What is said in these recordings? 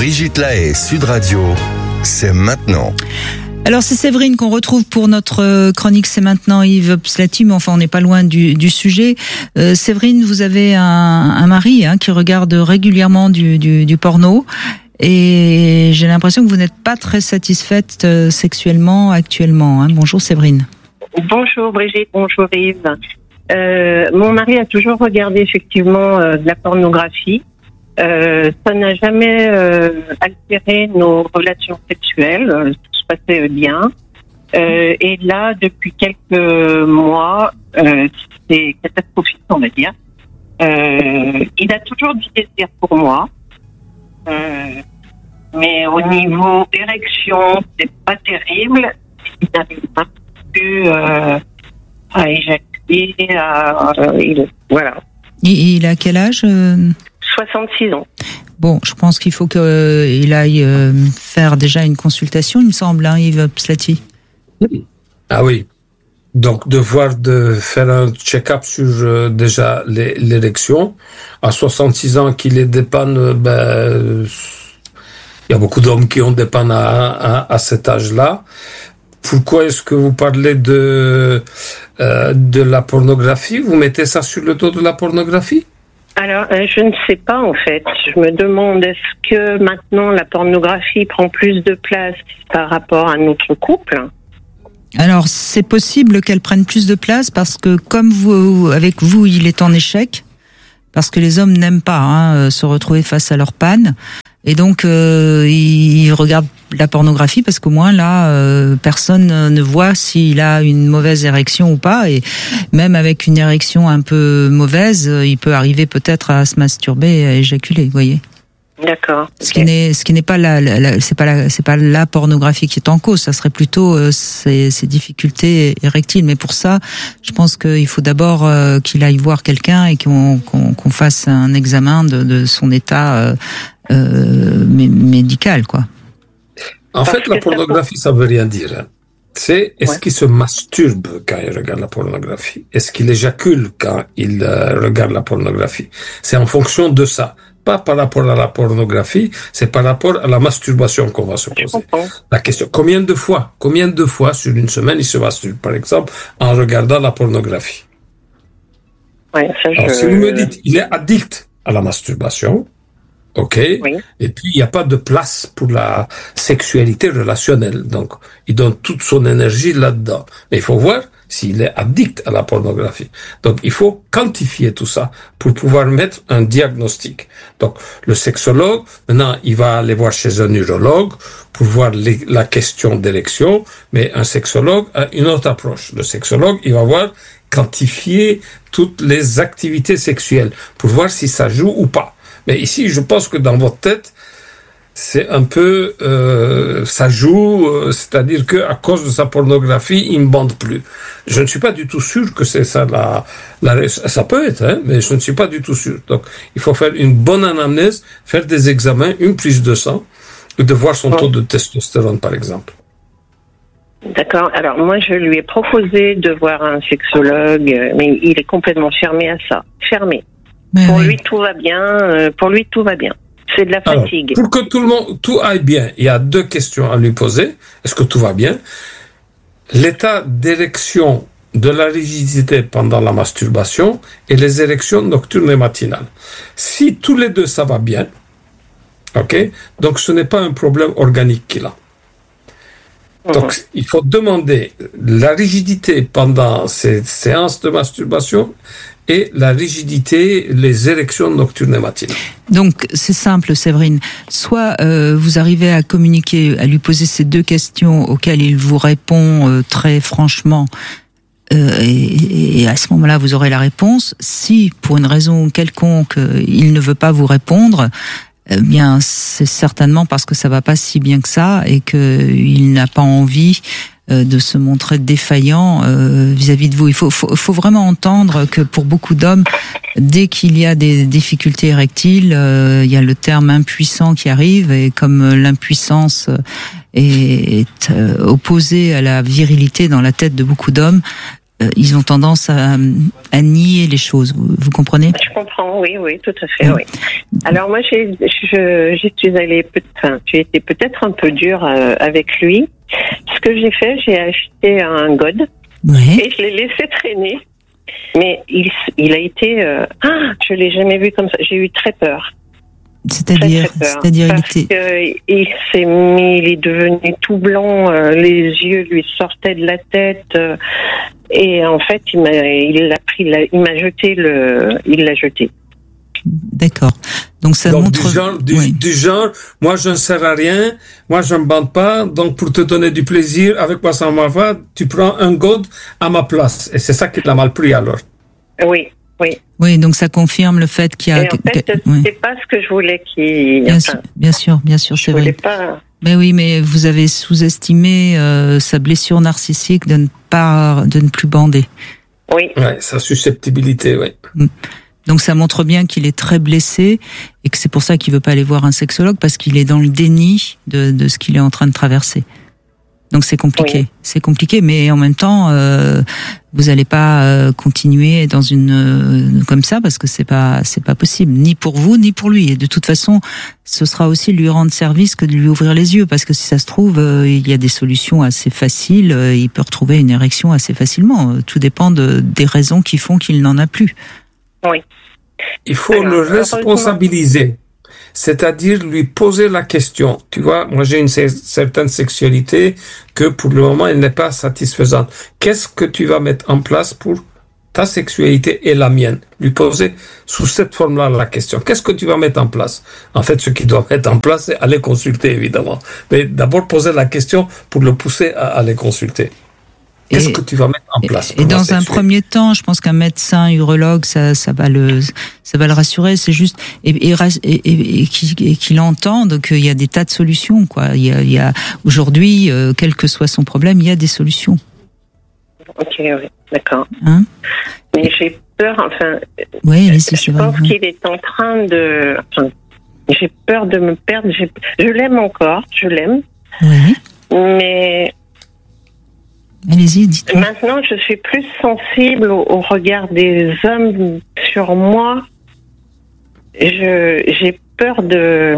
Brigitte Lahaie, Sud Radio, c'est maintenant. Alors c'est Séverine qu'on retrouve pour notre chronique C'est maintenant Yves Pslati, mais enfin on n'est pas loin du sujet. Séverine, vous avez un mari qui regarde régulièrement du porno et j'ai l'impression que vous n'êtes pas très satisfaite sexuellement actuellement. Bonjour Séverine. Bonjour Brigitte, bonjour Yves. Mon mari a toujours regardé effectivement de la pornographie. Ça n'a jamais altéré nos relations sexuelles. Tout se passait bien. Et là, depuis quelques mois, c'est catastrophique, on va dire. Il a toujours du désir pour moi. Mais au niveau érection, c'est pas terrible. Il n'arrive pas plus à éjaculer. Voilà. Il a quel âge 66 ans. Bon, je pense qu'il faut qu'il aille faire déjà une consultation, il me semble, Yves Pslati. Ah oui. Donc, de faire un check-up sur déjà l'érection. À 66 ans, qu'il les dépanne, il y a beaucoup d'hommes qui ont dépanne à cet âge-là. Pourquoi est-ce que vous parlez de la pornographie? Vous mettez ça sur le dos de la pornographie? Alors, je ne sais pas en fait. Je me demande, est-ce que maintenant la pornographie prend plus de place par rapport à notre couple? Alors, c'est possible qu'elle prenne plus de place parce que comme avec vous, il est en échec, parce que les hommes n'aiment pas se retrouver face à leur panne. Et donc, il regarde la pornographie parce qu'au moins là, personne ne voit s'il a une mauvaise érection ou pas. Et même avec une érection un peu mauvaise, il peut arriver peut-être à se masturber et à éjaculer, vous voyez. D'accord. Ce qui n'est pas c'est pas la pornographie qui est en cause. Ça serait plutôt ces difficultés érectiles. Mais pour ça, je pense qu'il faut d'abord qu'il aille voir quelqu'un et qu'on fasse un examen de son état médical, quoi. En fait, la pornographie, ça veut rien dire. C'est est-ce qu'il se masturbe quand il regarde la pornographie? Est-ce qu'il éjacule quand il regarde la pornographie? C'est en fonction de ça. Pas par rapport à la pornographie, c'est par rapport à la masturbation qu'on va se poser. La question, combien de fois sur une semaine il se masturbe, par exemple, en regardant la pornographie? Alors, si vous me dites, il est addict à la masturbation, ok, oui. Et puis il n'y a pas de place pour la sexualité relationnelle, donc il donne toute son énergie là-dedans. Mais il faut voir s'il est addict à la pornographie. Donc il faut quantifier tout ça pour pouvoir mettre un diagnostic. Donc le sexologue, maintenant il va aller voir chez un urologue pour voir la question d'érection, mais un sexologue a une autre approche. Le sexologue, il va voir quantifier toutes les activités sexuelles pour voir si ça joue ou pas. Mais ici, je pense que dans votre tête, c'est un peu, ça joue, c'est-à-dire que à cause de sa pornographie, il ne bande plus. Je ne suis pas du tout sûr que c'est ça ça peut être, mais je ne suis pas du tout sûr. Donc, il faut faire une bonne anamnèse, faire des examens, une prise de sang, et de voir son taux de testostérone, par exemple. D'accord. Alors, moi, je lui ai proposé de voir un sexologue, mais il est complètement fermé à ça. Fermé. Pour lui, tout va bien. C'est de la fatigue. Alors, pour que tout aille bien, il y a deux questions à lui poser. Est-ce que tout va bien? L'état d'érection de la rigidité pendant la masturbation et les érections nocturnes et matinales. Si tous les deux ça va bien, ok, donc ce n'est pas un problème organique qu'il a. Donc, il faut demander la rigidité pendant ces séances de masturbation et la rigidité, les érections nocturnes et matinales. Donc, c'est simple, Séverine. Soit vous arrivez à communiquer, à lui poser ces deux questions auxquelles il vous répond très franchement, et à ce moment-là, vous aurez la réponse. Si, pour une raison quelconque, il ne veut pas vous répondre, eh bien, c'est certainement parce que ça va pas si bien que ça et qu'il n'a pas envie de se montrer défaillant vis-à-vis de vous. Il faut vraiment entendre que pour beaucoup d'hommes, dès qu'il y a des difficultés érectiles, il y a le terme impuissant qui arrive, et comme l'impuissance est opposée à la virilité dans la tête de beaucoup d'hommes, ils ont tendance à nier les choses. Vous comprenez? Je comprends, oui, tout à fait, oui. Alors moi, j'ai été peut-être un peu dure avec lui. Ce que j'ai fait, j'ai acheté un God et je l'ai laissé traîner. Mais il a été, je l'ai jamais vu comme ça. J'ai eu très peur. C'est-à-dire, il s'est mis, il est devenu tout blanc, les yeux lui sortaient de la tête, et en fait, il l'a jeté. D'accord. Donc ça montre du genre, moi je ne sers à rien, moi je ne me bande pas, donc pour te donner du plaisir, avec moi ça m'en va, tu prends un God à ma place. Et c'est ça qui l'a mal pris alors. Oui, donc ça confirme le fait qu'il y a... Et en fait, c'est pas ce que je voulais qu'il... Bien sûr, c'est vrai. Mais oui, mais vous avez sous-estimé sa blessure narcissique de ne plus bander. Oui. Ouais, sa susceptibilité, oui. Donc ça montre bien qu'il est très blessé et que c'est pour ça qu'il veut pas aller voir un sexologue, parce qu'il est dans le déni de ce qu'il est en train de traverser. Donc c'est compliqué. Oui. C'est compliqué, mais en même temps, vous allez pas continuer dans comme ça, parce que c'est pas possible, ni pour vous ni pour lui. Et de toute façon, ce sera aussi lui rendre service que de lui ouvrir les yeux, parce que si ça se trouve, il y a des solutions assez faciles. Il peut retrouver une érection assez facilement. Tout dépend des raisons qui font qu'il n'en a plus. Oui. Il faut le responsabiliser. C'est-à-dire lui poser la question. Tu vois, moi j'ai une certaine sexualité que pour le moment elle n'est pas satisfaisante. Qu'est-ce que tu vas mettre en place pour ta sexualité et la mienne? Lui poser sous cette forme-là la question. Qu'est-ce que tu vas mettre en place? En fait, ce qu'il doit mettre en place, c'est aller consulter, évidemment. Mais d'abord poser la question pour le pousser à aller consulter. Qu'est-ce que tu vas mettre en place? Et dans un premier temps, je pense qu'un médecin urologue, ça va le rassurer. C'est juste et qu'il entende qu'il y a des tas de solutions, quoi. Il y a aujourd'hui, quel que soit son problème, il y a des solutions. Ok, oui, d'accord. Mais j'ai peur, je pense qu'il est en train de. J'ai peur de me perdre. Je l'aime encore, je l'aime. Oui. Mais. Allez-y, dites-moi. Maintenant, je suis plus sensible au regard des hommes sur moi. J'ai peur de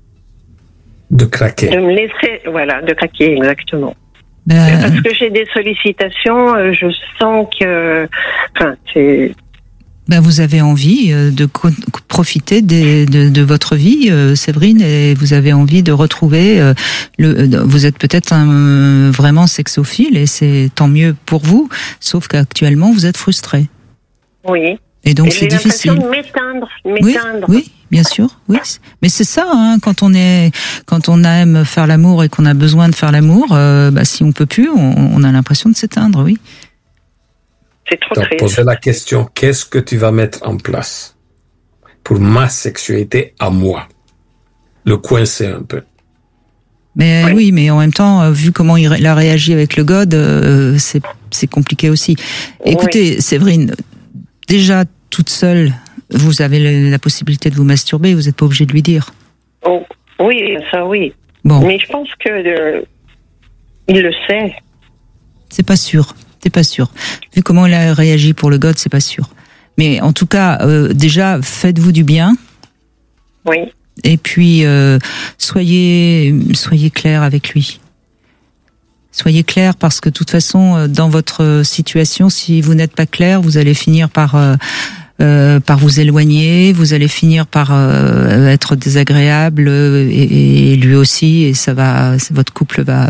craquer. De me laisser, de craquer, exactement. Parce que j'ai des sollicitations, je sens que, c'est... vous avez envie de profiter de votre vie, Séverine, et vous avez envie de retrouver vous êtes peut-être vraiment sexophile, et c'est tant mieux pour vous, sauf qu'actuellement vous êtes frustré. Oui. Et donc c'est difficile. J'ai l'impression de m'éteindre. Oui, bien sûr, oui. Mais c'est ça, quand on aime faire l'amour et qu'on a besoin de faire l'amour, si on peut plus, on a l'impression de s'éteindre, oui. C'est trop triste. Poser la question, qu'est-ce que tu vas mettre en place pour ma sexualité à moi? Le coincer un peu. Mais oui, mais en même temps, vu comment il a réagi avec le God, c'est compliqué aussi. Écoutez, Séverine, déjà toute seule, vous avez la possibilité de vous masturber, vous n'êtes pas obligé de lui dire. Oh, oui, ça oui. Bon. Mais je pense que il le sait. C'est pas sûr. Vu comment il a réagi pour le God, c'est pas sûr. Mais en tout cas, déjà, faites-vous du bien. Oui. Et puis, soyez clair avec lui. Soyez clair, parce que de toute façon, dans votre situation, si vous n'êtes pas clair, vous allez finir par vous éloigner, vous allez finir par être désagréable, et lui aussi, et votre couple va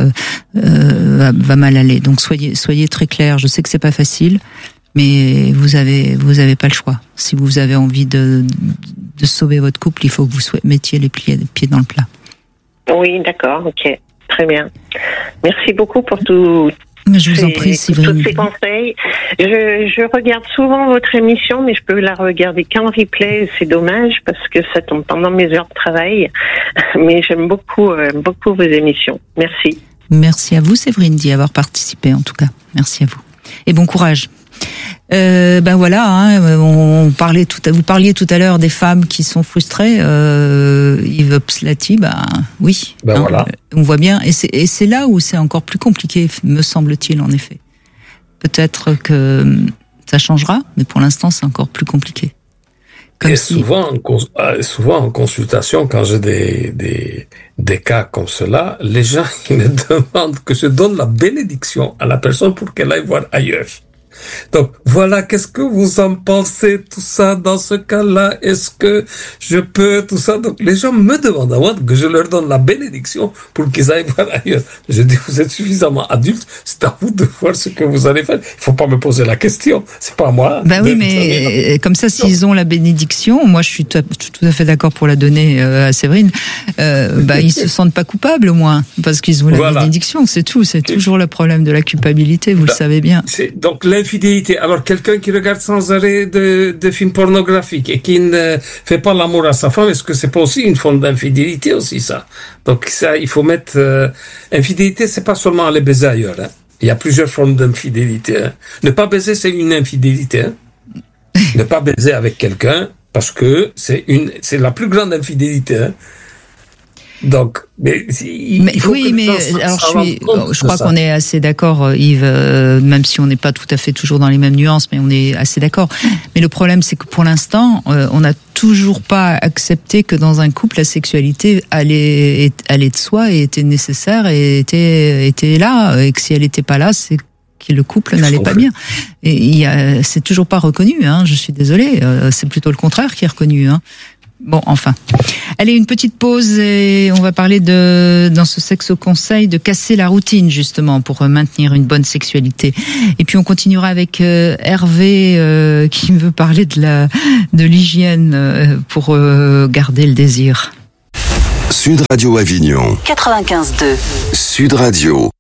mal aller. Donc soyez très clair. Je sais que c'est pas facile, mais vous avez pas le choix. Si vous avez envie de sauver votre couple, il faut que vous mettiez les pieds dans le plat. Oui, d'accord, ok, très bien. Merci beaucoup pour tout. Je vous en prie, Séverine. Tous ces conseils. Je regarde souvent votre émission, mais je peux la regarder qu'en replay. C'est dommage parce que ça tombe pendant mes heures de travail. Mais j'aime beaucoup vos émissions. Merci. Merci à vous, Séverine, d'y avoir participé, en tout cas. Merci à vous. Et bon courage. Vous parliez tout à l'heure des femmes qui sont frustrées. Yves Pslati, oui. Voilà. On voit bien, et c'est là où c'est encore plus compliqué, me semble-t-il, en effet. peut-être que ça changera, mais pour l'instant, c'est encore plus compliqué. Et souvent en consultation, quand j'ai des cas comme cela, les gens ils me demandent que je donne la bénédiction à la personne pour qu'elle aille voir ailleurs. Donc voilà, qu'est-ce que vous en pensez, tout ça, dans ce cas-là, est-ce que je peux, tout ça. Donc les gens me demandent à moi que je leur donne la bénédiction pour qu'ils aillent voir ailleurs. Je dis, vous êtes suffisamment adulte, c'est à vous de voir ce que vous allez faire. Il faut pas me poser la question, c'est pas à moi. Ben oui, mais comme ça, s'ils ont la bénédiction, moi je suis tout à fait d'accord pour la donner à Séverine, ils se sentent pas coupables au moins, parce qu'ils ont la bénédiction, c'est tout, c'est toujours le problème de la culpabilité, vous le savez bien. Donc l'infidélité. Alors quelqu'un qui regarde sans arrêt de films pornographiques et qui ne fait pas l'amour à sa femme, est-ce que c'est pas aussi une forme d'infidélité aussi ça? Donc ça, il faut mettre infidélité, c'est pas seulement aller baiser ailleurs. Hein. Il y a plusieurs formes d'infidélité. Hein. Ne pas baiser, c'est une infidélité. Hein. Ne pas baiser avec quelqu'un parce que c'est la plus grande infidélité. Hein. Donc, je crois qu'on est assez d'accord, Yves, même si on n'est pas tout à fait toujours dans les mêmes nuances, mais on est assez d'accord. Mais le problème, c'est que pour l'instant, on n'a toujours pas accepté que dans un couple, la sexualité allait de soi et était nécessaire et était là, et que si elle n'était pas là, c'est que le couple n'allait pas bien. Et c'est toujours pas reconnu, hein, je suis désolée, c'est plutôt le contraire qui est reconnu, hein. Bon, enfin. Allez, une petite pause et on va parler dans ce Sexe au Conseil de casser la routine, justement, pour maintenir une bonne sexualité. Et puis on continuera avec Hervé qui veut parler de l'hygiène pour garder le désir. Sud Radio Avignon 95.2. Sud Radio.